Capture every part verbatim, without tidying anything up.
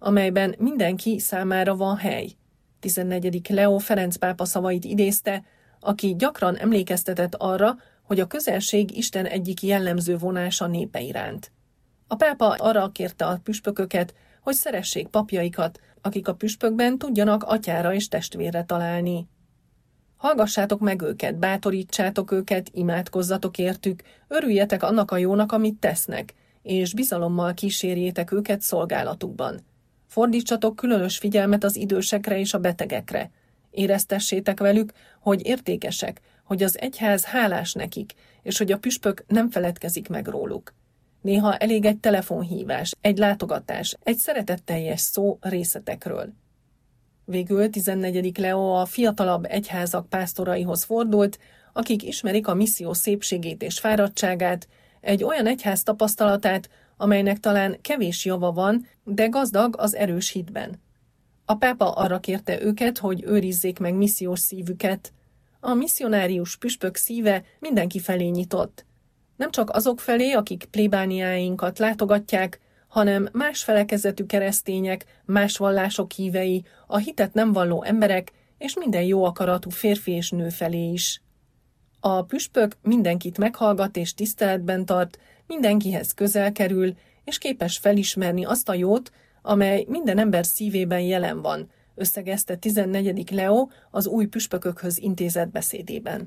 amelyben mindenki számára van hely. tizennegyedik Leó Ferenc pápa szavait idézte, aki gyakran emlékeztetett arra, hogy a közelség Isten egyik jellemző vonása népe iránt. A pápa arra kérte a püspököket, hogy szeressék papjaikat, akik a püspökben tudjanak atyára és testvérre találni. Hallgassátok meg őket, bátorítsátok őket, imádkozzatok értük, örüljetek annak a jónak, amit tesznek, és bizalommal kísérjétek őket szolgálatukban. Fordítsatok különös figyelmet az idősekre és a betegekre. Éreztessétek velük, hogy értékesek, hogy az egyház hálás nekik, és hogy a püspök nem feledkezik meg róluk. Néha elég egy telefonhívás, egy látogatás, egy szeretetteljes szó részletekről. Végül tizennegyedik Leó a fiatalabb egyházak pásztoraihoz fordult, akik ismerik a misszió szépségét és fáradtságát, egy olyan egyház tapasztalatát, amelynek talán kevés java van, de gazdag az erős hitben. A pápa arra kérte őket, hogy őrizzék meg missziós szívüket. A misszionárius püspök szíve mindenki felé nyitott. Nem csak azok felé, akik plébániáinkat látogatják, hanem más felekezetű keresztények, más vallások hívei, a hitet nem valló emberek és minden jó akaratú férfi és nő felé is. A püspök mindenkit meghallgat és tiszteletben tart, mindenkihez közel kerül, és képes felismerni azt a jót, amely minden ember szívében jelen van, összegezte tizennegyedik Leó az új püspökökhöz intézett beszédében.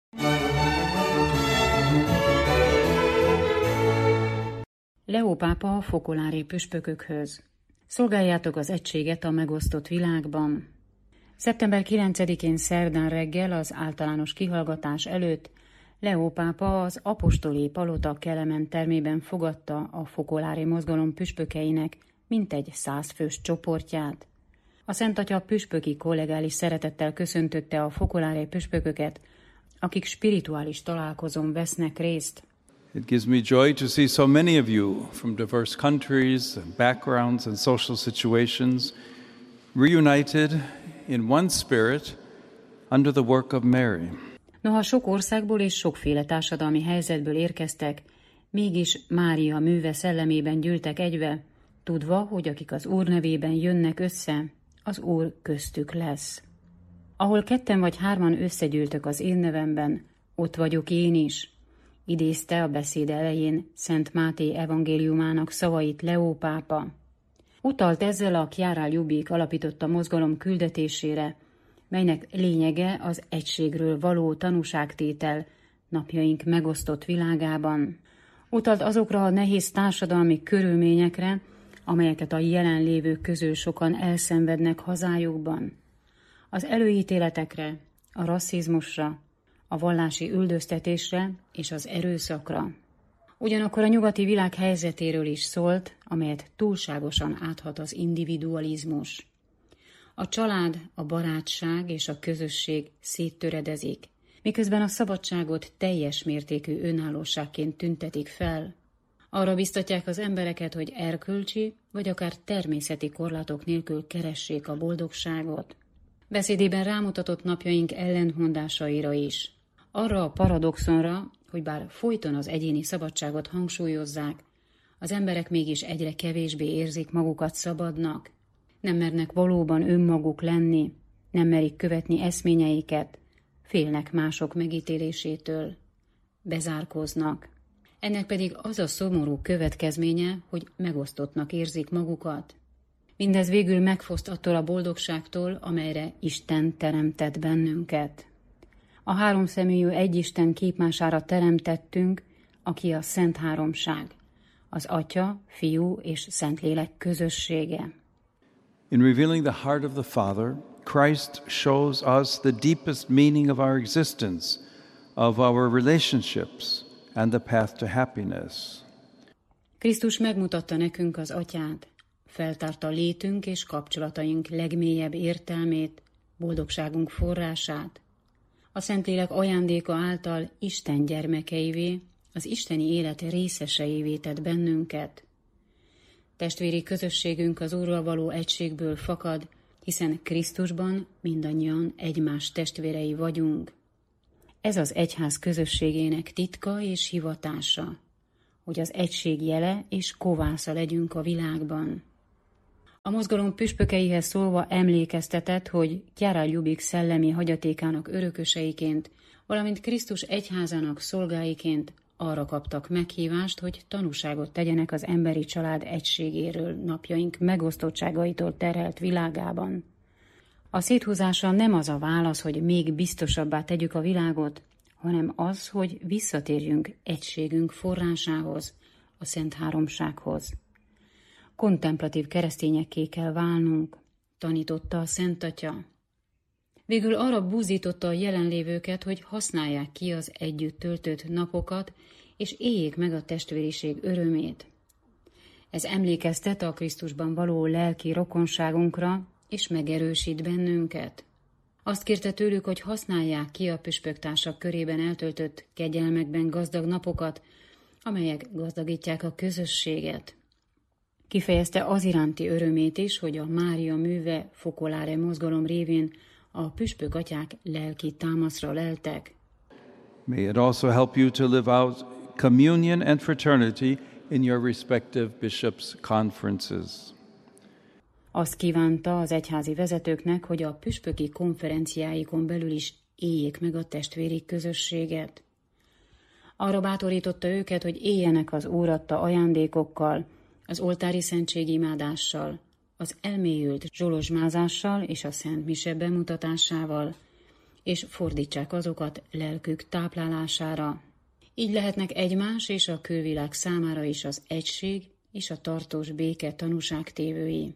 Leó pápa a fokolári püspökökhöz. Szolgáljátok az egységet a megosztott világban. szeptember kilencedikén szerdán reggel az általános kihallgatás előtt Leó pápa az apostoli palota Kelemen termében fogadta a fokolári mozgalom püspökeinek mintegy százfős csoportját. A Szent Atya püspöki kollegális szeretettel köszöntötte a fokolári püspököket, akik spirituális találkozón vesznek részt. It gives me joy to see so many of you from diverse countries and backgrounds and social situations reunited in one spirit under the work of Mary. Noha sok országból és sokféle társadalmi helyzetből érkeztek, mégis Mária műve szellemében gyűltek egybe, tudva, hogy akik az Úr nevében jönnek össze, az Úr köztük lesz. Ahol ketten vagy hárman összegyűltök az én nevemben, ott vagyok én is, idézte a beszéd elején Szent Máté evangéliumának szavait Leó pápa. Utalt ezzel a Chiara Lubich alapította mozgalom küldetésére, melynek lényege az egységről való tanúságtétel napjaink megosztott világában. Utalt azokra a nehéz társadalmi körülményekre, amelyeket a jelenlévők közül sokan elszenvednek hazájukban. Az előítéletekre, a rasszizmusra, a vallási üldöztetésre és az erőszakra. Ugyanakkor a nyugati világ helyzetéről is szólt, amelyet túlságosan áthat az individualizmus. A család, a barátság és a közösség széttöredezik, miközben a szabadságot teljes mértékű önállóságként tüntetik fel. Arra biztatják az embereket, hogy erkölcsi vagy akár természeti korlátok nélkül keressék a boldogságot. Beszédében rámutatott napjaink ellentmondásaira is. Arra a paradoxonra, hogy bár folyton az egyéni szabadságot hangsúlyozzák, az emberek mégis egyre kevésbé érzik magukat szabadnak, nem mernek valóban önmaguk lenni, nem merik követni eszményeiket, félnek mások megítélésétől, bezárkóznak. Ennek pedig az a szomorú következménye, hogy megosztottnak érzik magukat. Mindez végül megfoszt attól a boldogságtól, amelyre Isten teremtett bennünket. A háromszeműjű egyisten képmására teremtettünk, aki a Szent Háromság, az Atya, Fiú és Szentlélek közössége. In revealing the heart of the Father, Christ shows us the deepest meaning of our existence, of our relationships and the path to happiness. Krisztus megmutatta nekünk az Atyát, feltárta létünk és kapcsolataink legmélyebb értelmét, boldogságunk forrását. A Szentlélek ajándéka által Isten gyermekeivé, az isteni élet részeseivé tett bennünket. Testvéri közösségünk az Úrral való egységből fakad, hiszen Krisztusban mindannyian egymás testvérei vagyunk. Ez az egyház közösségének titka és hivatása, hogy az egység jele és kovásza legyünk a világban. A mozgalom püspökeihez szólva emlékeztetett, hogy Chiara Lubich szellemi hagyatékának örököseiként, valamint Krisztus egyházának szolgáiként arra kaptak meghívást, hogy tanúságot tegyenek az emberi család egységéről napjaink megosztottságaitól terhelt világában. A széthúzása nem az a válasz, hogy még biztosabbá tegyük a világot, hanem az, hogy visszatérjünk egységünk forrásához, a Szent Háromsághoz. Kontemplatív keresztényekké kell válnunk, tanította a Szent Atya. Végül arra búzította a jelenlévőket, hogy használják ki az együtt töltött napokat, és éljék meg a testvériség örömét. Ez emlékeztet a Krisztusban való lelki rokonságunkra, és megerősít bennünket. Azt kérte tőlük, hogy használják ki a püspöktársak körében eltöltött kegyelmekben gazdag napokat, amelyek gazdagítják a közösséget. Kifejezte az iránti örömét is, hogy a Mária műve Focolare mozgalom révén a püspök atyák lelki támaszra leltek. May it also help you to live out communion and fraternity in your respective bishops' conferences. Azt kívánta az egyházi vezetőknek, hogy a püspöki konferenciáikon belül is éljék meg a testvéri közösséget. Arra bátorította őket, hogy éljenek az Úr adta ajándékokkal, az oltári szentségimádással, az elmélyült zsolozsmázással és a Szent Mise bemutatásával, és fordítsák azokat lelkük táplálására. Így lehetnek egymás és a külvilág számára is az egység és a tartós béke tanúságtévői.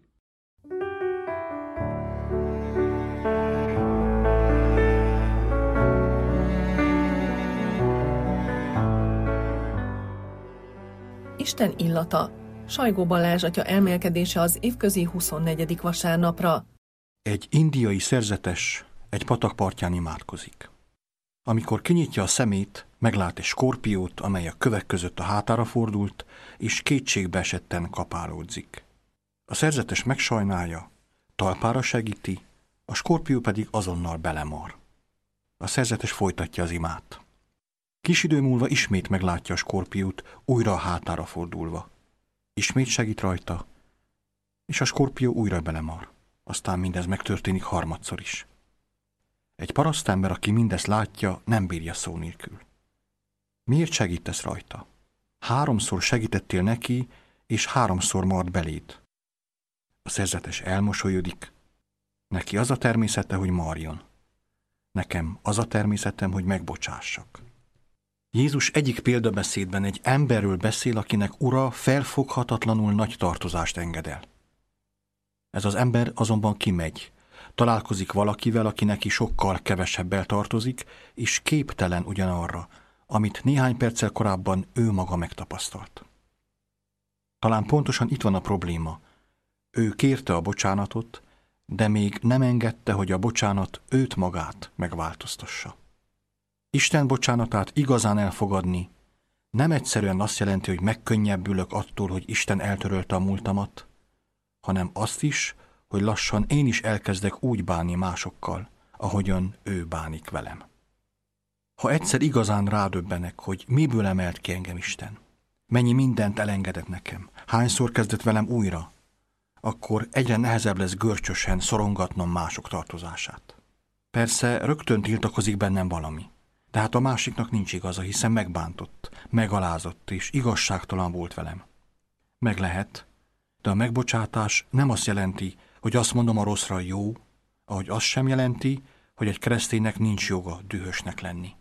Isten illata. Sajgó Balázs atya elmélkedése az évközi huszonnegyedik vasárnapra. Egy indiai szerzetes egy patak partján imádkozik. Amikor kinyitja a szemét, meglát egy skorpiót, amely a kövek között a hátára fordult, és kétségbe esetten kapálódzik. A szerzetes megsajnálja, talpára segíti, a skorpió pedig azonnal belemar. A szerzetes folytatja az imát. Kis idő múlva ismét meglátja a skorpiót, újra a hátára fordulva. Ismét segít rajta, és a skorpió újra belemar. Aztán mindez megtörténik harmadszor is. Egy parasztember, aki mindezt látja, nem bírja szó nélkül. Miért segítesz rajta? Háromszor segítettél neki, és háromszor mart beléd. A szerzetes elmosolyodik. Neki az a természete, hogy marjon. Nekem az a természetem, hogy megbocsássak. Jézus egyik példabeszédben egy emberről beszél, akinek ura felfoghatatlanul nagy tartozást enged el. Ez az ember azonban kimegy, találkozik valakivel, aki neki sokkal kevesebbel tartozik, és képtelen ugyanarra, amit néhány perccel korábban ő maga megtapasztalt. Talán pontosan itt van a probléma. Ő kérte a bocsánatot, de még nem engedte, hogy a bocsánat őt magát megváltoztassa. Isten bocsánatát igazán elfogadni nem egyszerűen azt jelenti, hogy megkönnyebbülök attól, hogy Isten eltörölte a múltamat, hanem azt is, hogy lassan én is elkezdek úgy bánni másokkal, ahogyan ő bánik velem. Ha egyszer igazán rádöbbenek, hogy miből emelt ki engem Isten, mennyi mindent elengedett nekem, hányszor kezdett velem újra, akkor egyre nehezebb lesz görcsösen szorongatnom mások tartozását. Persze rögtön tiltakozik bennem valami, de hát a másiknak nincs igaza, hiszen megbántott, megalázott és igazságtalan volt velem. Meg lehet, de a megbocsátás nem azt jelenti, hogy azt mondom a rosszra jó, ahogy azt sem jelenti, hogy egy kereszténynek nincs joga dühösnek lenni.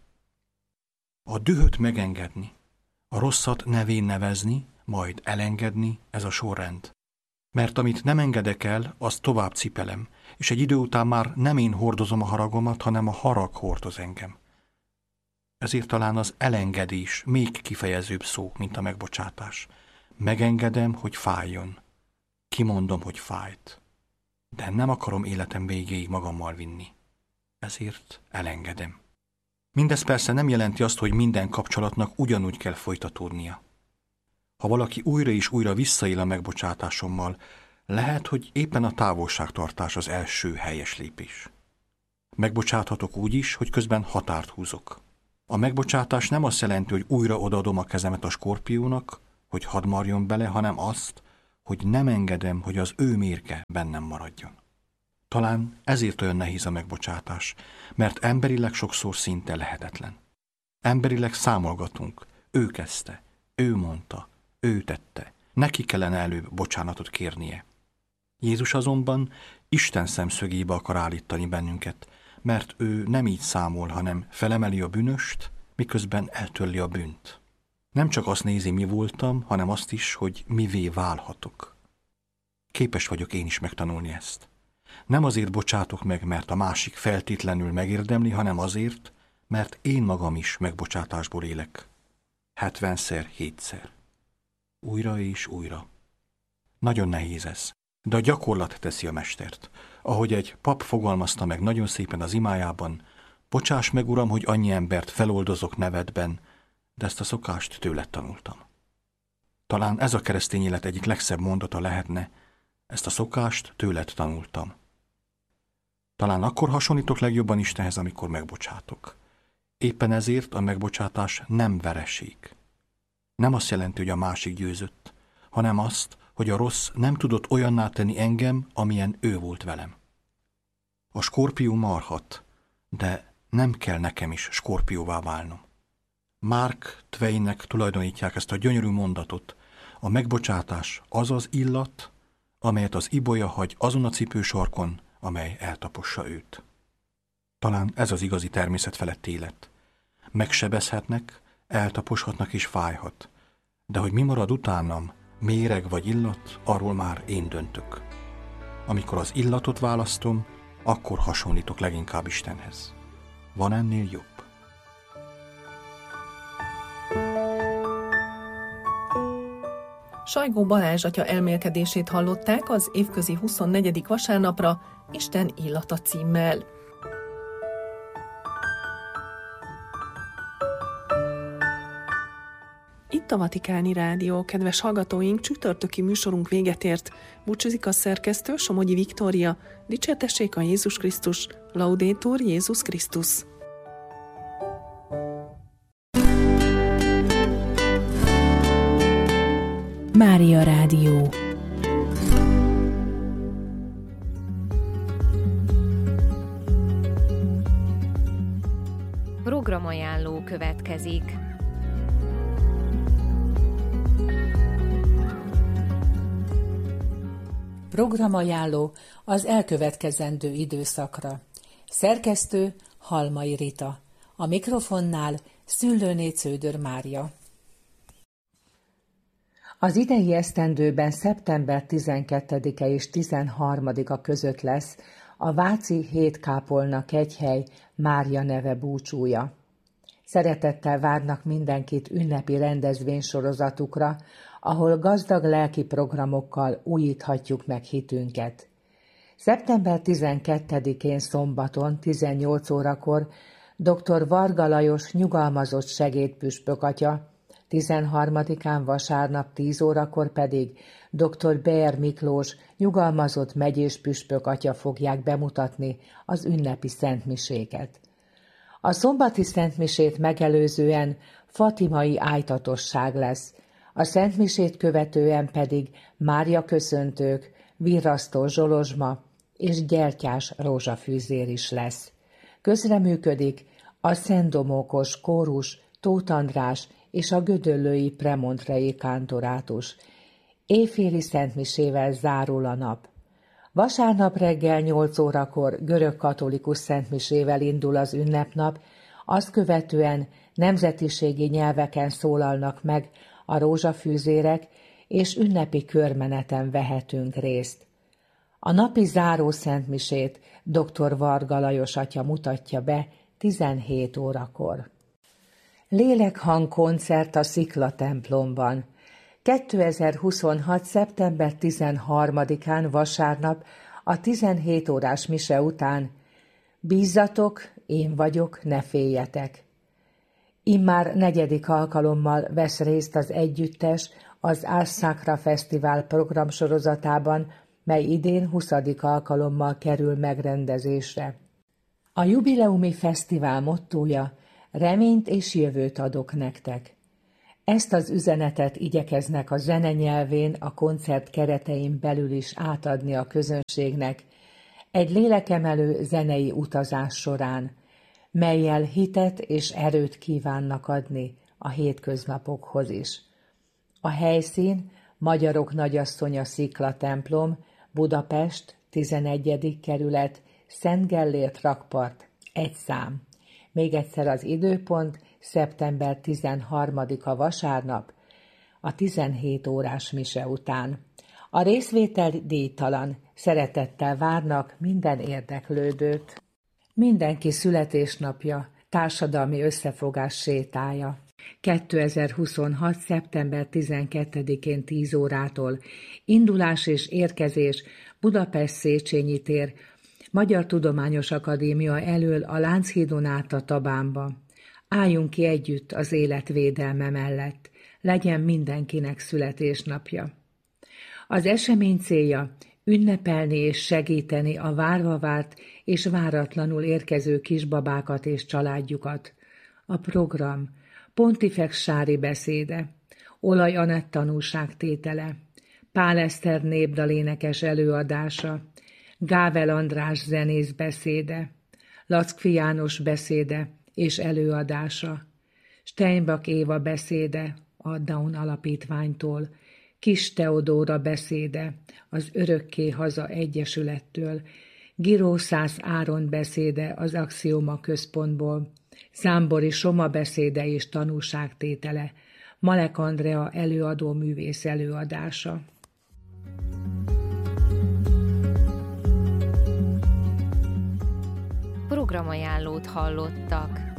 A dühöt megengedni, a rosszat nevén nevezni, majd elengedni, ez a sorrend. Mert amit nem engedek el, azt tovább cipelem, és egy idő után már nem én hordozom a haragomat, hanem a harag hordoz engem. Ezért talán az elengedés még kifejezőbb szó, mint a megbocsátás. Megengedem, hogy fájjon. Kimondom, hogy fájt. De nem akarom életem végéig magammal vinni. Ezért elengedem. Mindez persze nem jelenti azt, hogy minden kapcsolatnak ugyanúgy kell folytatódnia. Ha valaki újra és újra visszaél a megbocsátásommal, lehet, hogy éppen a távolságtartás az első helyes lépés. Megbocsáthatok úgy is, hogy közben határt húzok. A megbocsátás nem azt jelenti, hogy újra odaadom a kezemet a skorpiónak, hogy hadd marjon bele, hanem azt, hogy nem engedem, hogy az ő mérge bennem maradjon. Talán ezért olyan nehéz a megbocsátás, mert emberileg sokszor szinte lehetetlen. Emberileg számolgatunk, ő kezdte, ő mondta, ő tette, neki kellene előbb bocsánatot kérnie. Jézus azonban Isten szemszögébe akar állítani bennünket, mert ő nem így számol, hanem felemeli a bűnöst, miközben eltörli a bűnt. Nem csak azt nézi, mi voltam, hanem azt is, hogy mivé válhatok. Képes vagyok én is megtanulni ezt. Nem azért bocsátok meg, mert a másik feltétlenül megérdemli, hanem azért, mert én magam is megbocsátásból élek. Hetvenszer, hétszer. Újra és újra. Nagyon nehéz ez, de a gyakorlat teszi a mestert. Ahogy egy pap fogalmazta meg nagyon szépen az imájában, bocsáss meg, Uram, hogy annyi embert feloldozok nevedben, de ezt a szokást tőled tanultam. Talán ez a keresztény élet egyik legszebb mondata lehetne, ezt a szokást tőled tanultam. Talán akkor hasonlítok legjobban Istenhez, amikor megbocsátok. Éppen ezért a megbocsátás nem vereség. Nem azt jelenti, hogy a másik győzött, hanem azt, hogy a rossz nem tudott olyanná tenni engem, amilyen ő volt velem. A skorpió marhat, de nem kell nekem is skorpióvá válnom. Mark Twainnek tulajdonítják ezt a gyönyörű mondatot, a megbocsátás az az illat, amelyet az ibolya hagy azon a cipősarkon, amely eltapossa őt. Talán ez az igazi természet feletti élet. Megsebezhetnek, eltaposhatnak és fájhat, de hogy mi marad utánam, méreg vagy illat, arról már én döntök. Amikor az illatot választom, akkor hasonlítok leginkább Istenhez. Van ennél jobb? Sajgó Balázs atya elmélkedését hallották az évközi huszonnegyedik vasárnapra Isten illata címmel. Itt a Vatikáni Rádió, kedves hallgatóink, csütörtöki műsorunk véget ért. Búcsúzik a szerkesztő, Somogyi Viktória. Dicsértessék a Jézus Krisztus, Laudetur Jézus Krisztus. Mária Rádió. Programajánló következik. Programajánló az elkövetkezendő időszakra. Szerkesztő Halmai Rita. A mikrofonnál Szüllőné Cződör Mária. Az idei esztendőben szeptember tizenkettedike és tizenharmadika között lesz a Váci Hétkápolna kegyhely Mária neve búcsúja. Szeretettel várnak mindenkit ünnepi rendezvénysorozatukra, ahol gazdag lelki programokkal újíthatjuk meg hitünket. szeptember tizenkettedikén szombaton tizennyolc órakor dr. Varga Lajos nyugalmazott segédpüspök atya, tizenharmadikán vasárnap tíz órakor pedig dr. Beer Miklós nyugalmazott megyés püspök atya fogják bemutatni az ünnepi szentmiséket. A szombati szentmisét megelőzően fatimai ájtatosság lesz, a szentmisét követően pedig Mária köszöntők, virrasztó zsolozsma és gyertyás rózsafűzér is lesz. Közreműködik a Szentdomókos kórus, Tóth András és a gödöllői premontrei kántorátus. Éjféli szentmisével zárul a nap. Vasárnap reggel nyolc órakor görög-katolikus szentmisével indul az ünnepnap, azt követően nemzetiségi nyelveken szólalnak meg a rózsafűzérek, és ünnepi körmeneten vehetünk részt. A napi záró szentmisét dr. Varga Lajos atya mutatja be tizenhét órakor. Lélekhang koncert a Szikla templomban. kétezer-huszonhat. szeptember tizenharmadikán vasárnap a tizenhét órás mise után bízzatok, én vagyok, ne féljetek. Immár negyedik alkalommal vesz részt az együttes az Ars Sacra Fesztivál programsorozatában, mely idén huszadik alkalommal kerül megrendezésre. A jubileumi fesztivál mottója: reményt és jövőt adok nektek. Ezt az üzenetet igyekeznek a zene nyelvén a koncert keretein belül is átadni a közönségnek egy lélekemelő zenei utazás során, mellyel hitet és erőt kívánnak adni a hétköznapokhoz is. A helyszín Magyarok Nagyasszonya Szikla templom, Budapest, tizenegyedik kerület, Szent Gellért rakpart, egy szám. Még egyszer az időpont, szeptember tizenharmadika vasárnap, a tizenhét órás mise után. A részvétel díjtalan, szeretettel várnak minden érdeklődőt. Mindenki születésnapja, társadalmi összefogás sétája. kétezer-huszonhat. szeptember tizenkettedikén tíz órától indulás és érkezés Budapest Széchenyi tér, Magyar Tudományos Akadémia elől a Lánchídon át a Tabánba. Álljunk ki együtt az élet védelme mellett, legyen mindenkinek születésnapja. Az esemény célja ünnepelni és segíteni a várva várt és váratlanul érkező kisbabákat és családjukat. A program Pontifex Sári beszéde, Olaj Anett tanúságtétele, Pál Eszter népdalénekes előadása, Gável András zenész beszéde, Lackfi János beszéde és előadása, Steinbach Éva beszéde a Down Alapítványtól, Kis Teodóra beszéde az Örökké Haza Egyesülettől, Girószász Áron beszéde az Axioma Központból, Zámbori Soma beszéde és tanúságtétele, Malek Andrea előadó művész előadása. Programajánlót hallottak.